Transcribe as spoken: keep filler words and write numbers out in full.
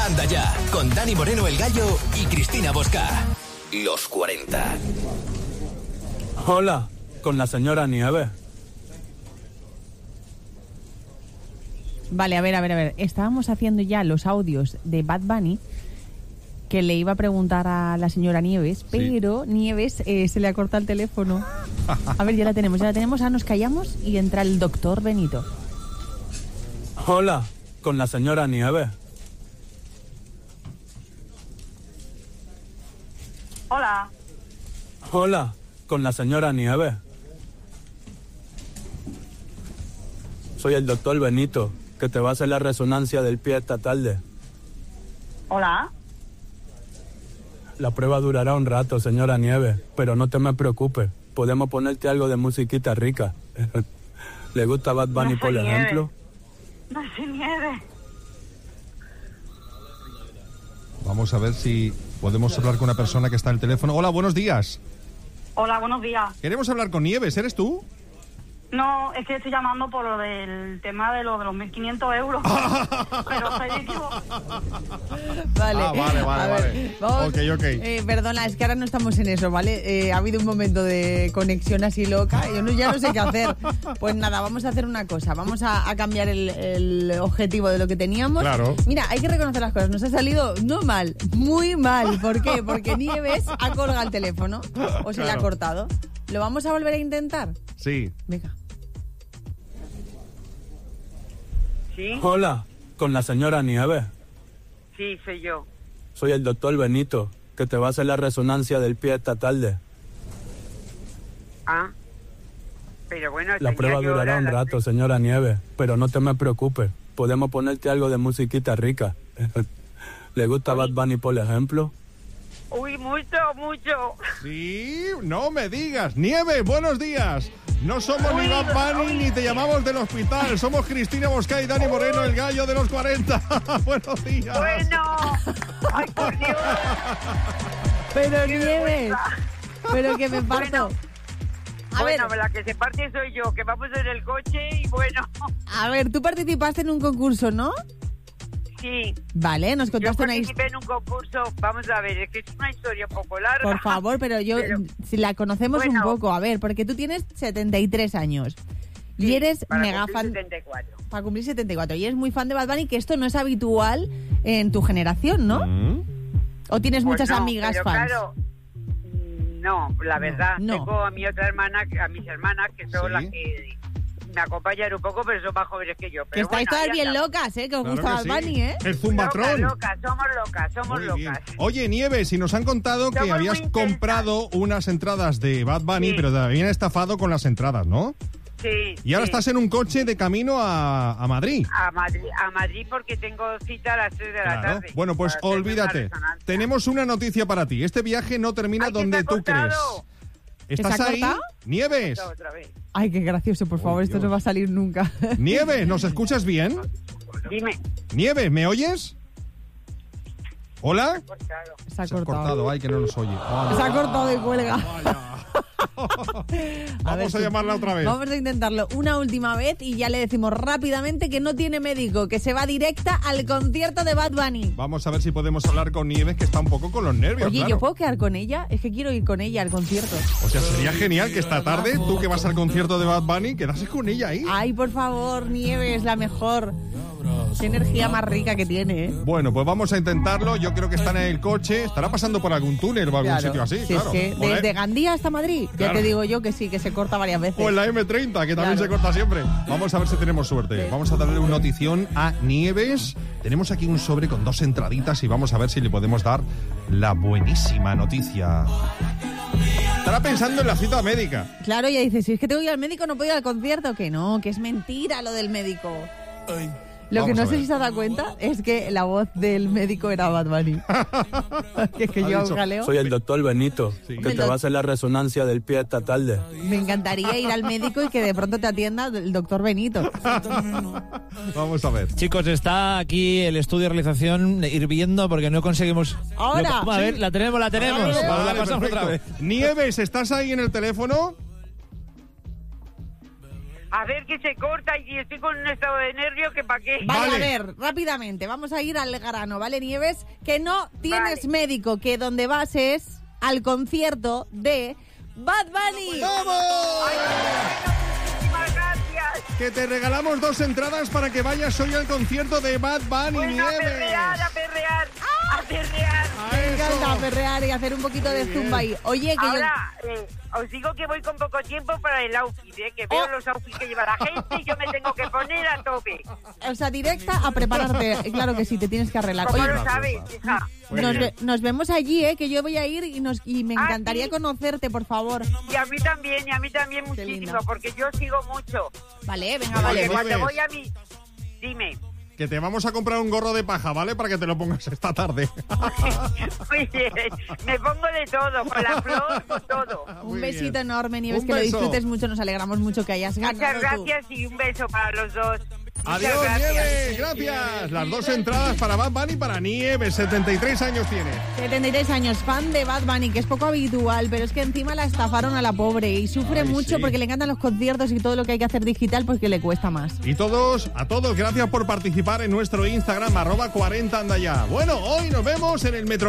Anda ya, con Dani Moreno el Gallo y Cristina Bosca. Los cuarenta. Hola, con la señora Nieves. Vale, a ver, a ver, a ver. Estábamos haciendo ya los audios de Bad Bunny, que le iba a preguntar a la señora Nieves, sí. pero Nieves eh, se le ha cortado el teléfono. A ver, ya la tenemos, ya la tenemos. Ahora nos callamos y entra el doctor Benito. Hola, con la señora Nieves. Hola. Hola, con la señora Nieves. Soy el doctor Benito, que te va a hacer la resonancia del pie esta tarde. Hola. La prueba durará un rato, señora Nieves, pero no te me preocupes. Podemos ponerte algo de musiquita rica. ¿Le gusta Bad Bunny, no por nieve. ejemplo? No se nieve. Vamos a ver si podemos hablar con una persona que está en el teléfono. Hola, buenos días. Hola, buenos días. Queremos hablar con Nieves, ¿eres tú? No, es que estoy llamando por lo del tema de, lo, de los mil quinientos euros. Pero estoy equivocado. Vale, ah, vale, vale, a vale. Ver, vamos, ok, ok. Eh, perdona, es que ahora no estamos en eso, ¿vale? Eh, ha habido un momento de conexión así loca. Yo no, ya no sé qué hacer. Pues nada, vamos a hacer una cosa. Vamos a, a cambiar el, el objetivo de lo que teníamos. Claro. Mira, hay que reconocer las cosas. Nos ha salido no mal, muy mal. ¿Por qué? Porque Nieves ha colgado el teléfono o se claro. le ha cortado. ¿Lo vamos a volver a intentar? Sí. Venga. ¿Sí? Hola, con la señora Nieves. Sí, soy yo. Soy el doctor Benito, que te va a hacer la resonancia del pie esta tarde. Ah, pero bueno... La prueba durará un la... rato, señora Nieves, pero no te me preocupes. Podemos ponerte algo de musiquita rica. ¿Le gusta Uy. Bad Bunny, por ejemplo? Uy, mucho, mucho. Sí, no me digas. Nieves, buenos días. No somos uy, ni Bad Bunny ni te llamamos del hospital. Somos Cristina Bosca y Dani Moreno, el gallo de los cuarenta. Buenos días. Bueno. Ay, por Dios. Pero Nieves, pero que me parto. Bueno, a bueno, ver. la que se parte soy yo, que vamos en el coche y bueno. A ver, tú participaste en un concurso, ¿no? Sí. Vale, nos contaste yo una historia. en un concurso, vamos a ver, es que es una historia un poco larga. Por favor, pero yo, pero, si la conocemos bueno, un poco, a ver, porque tú tienes setenta y tres años sí, y eres para mega fan. setenta y cuatro. Para cumplir setenta y cuatro. Y eres muy fan de Bad Bunny, que esto no es habitual en tu generación, ¿no? Mm. ¿O tienes pues muchas no, amigas pero fans? Claro, no, la verdad. No. Tengo a mi otra hermana, a mis hermanas, que son ¿Sí? las que me acompañan un poco, pero son más jóvenes que yo. Pero que estáis bueno, todas bien estamos. locas, ¿eh? Que os claro gusta que Bad sí. Bunny, ¿eh? El Zumbatrón. Locas, locas, somos locas, somos muy locas. Bien. Oye, Nieves, y nos han contado que somos habías comprado unas entradas de Bad Bunny, sí. pero te habían estafado con las entradas, ¿no? Sí. Y ahora sí. estás en un coche de camino a, a Madrid. A Madrid. A Madrid porque tengo cita a las tres de la claro. tarde. Bueno, pues olvídate. Tenemos una noticia para ti. Este viaje no termina Ay, donde tú crees. ¿Estás ahí? Cortado? Nieves. Otra vez. Ay, qué gracioso, por favor, Uy, esto Dios. no va a salir nunca. Nieves, ¿nos escuchas bien? Dime. Nieves, ¿me oyes? ¿Hola? Se ha cortado. Se ha cortado, ay, que no nos oye. Oh, Se ha cortado y cuelga. Vamos a, ver, a llamarla otra vez. Vamos a intentarlo una última vez y ya le decimos rápidamente que no tiene médico, que se va directa al concierto de Bad Bunny. Vamos a ver si podemos hablar con Nieves, que está un poco con los nervios. Oye, claro. ¿yo puedo quedar con ella? Es que quiero ir con ella al concierto. O sea, sería genial que esta tarde, tú que vas al concierto de Bad Bunny, quedases con ella ahí. Ay, por favor, Nieves, la mejor. Qué energía más rica que tiene, ¿eh? Bueno, pues vamos a intentarlo. Yo creo que está en el coche. Estará pasando por algún túnel o algún claro. sitio así, si claro. Es que desde Gandía hasta Madrid, claro. Ya te digo yo que sí, que se corta varias veces. O en la eme treinta, que también claro. se corta siempre. Vamos a ver si tenemos suerte. Sí. Vamos a darle una notición a Nieves. Tenemos aquí un sobre con dos entraditas y vamos a ver si le podemos dar la buenísima noticia. Estará pensando en la cita médica. Claro, ella dice, si es que tengo que ir al médico, no puedo ir al concierto. Que no, que es mentira lo del médico. Ay. Lo Vamos que no sé si se ha dado cuenta es que la voz del médico era Bad Bunny. que es que yo jaleo. Soy el doctor Benito, sí. que el te doc... va a hacer la resonancia del pie esta tarde. Me encantaría ir al médico y que de pronto te atienda el doctor Benito. Vamos a ver. Chicos, está aquí el estudio de realización hirviendo porque no conseguimos... Ahora. Lo... A ver, la tenemos, la tenemos. Vale, vale, la pasamos perfecto. otra vez. Nieves, ¿estás ahí en el teléfono? A ver que se corta y estoy con un estado de nervio que pa' qué. Vale, Vale. a ver, rápidamente, vamos a ir al grano, ¿vale, Nieves? Que no tienes Vale. médico, que donde vas es al concierto de Bad Bunny. ¡Vamos! Muchísimas gracias. Que te regalamos dos entradas para que vayas hoy al concierto de Bad Bunny, Bueno, a Nieves. perrear, a perrear, a perrear. A Me encanta eso. perrear y hacer un poquito de zumba ahí. Oye, que Ahora, eh, os digo que voy con poco tiempo para el outfit, ¿eh? Que veo Oh. los outfits que lleva la gente y yo me tengo que poner a tope. yo, o sea, directa a prepararte. Claro que sí, te tienes que arreglar. ¿Cómo Oye, lo sabes, hija? Muy nos, bien. ve- nos vemos allí, ¿eh? Que yo voy a ir y, nos, y me ¿Ah, encantaría sí? conocerte, por favor. Y a mí también, y a mí también Qué muchísimo, linda. porque yo sigo mucho. Vale, venga, Vale, vale. Porque cuando Nieves. voy a mi... Dime. Que te vamos a comprar un gorro de paja, ¿vale? Para que te lo pongas esta tarde. Muy bien, me pongo de todo, con la flor, con todo. Un Muy besito bien. enorme, Nieves, Un que lo beso. disfrutes mucho. Nos alegramos mucho que hayas ganado Muchas tú. gracias y un beso para los dos. Muchas Adiós, gracias. Nieves, gracias. Las dos entradas para Bad Bunny y para Nieves, setenta y tres años tiene. setenta y tres años, fan de Bad Bunny, que es poco habitual, pero es que encima la estafaron a la pobre y sufre Ay, mucho sí. porque le encantan los conciertos y todo lo que hay que hacer digital, pues que le cuesta más. Y todos, a todos, gracias por participar en nuestro Instagram, arroba cuarenta anda ya. Bueno, hoy nos vemos en el Metro.